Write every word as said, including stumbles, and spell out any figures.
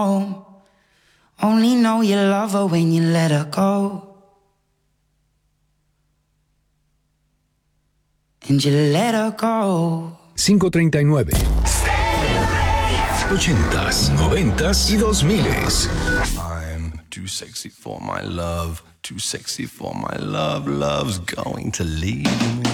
Only know you love her when you let her go. And you let her go. quinientos treinta y nueve. Ochentas, noventas y dos miles. I'm too sexy for my love, too sexy for my love. Love's going to leave me.